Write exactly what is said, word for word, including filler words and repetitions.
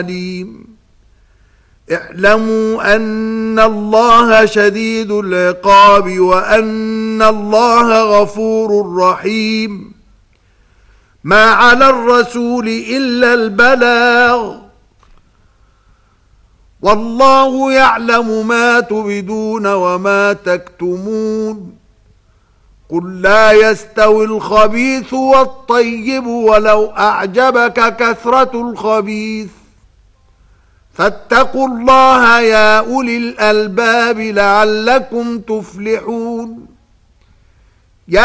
عليم. اعلموا أن الله شديد العقاب وأن الله غفور رحيم. ما على الرسول إلا البلاغ والله يعلم ما تبدون وما تكتمون. قل لا يستوي الخبيث والطيب ولو أعجبك كثرة الخبيث فاتقوا الله يا أولي الألباب لعلكم تفلحون.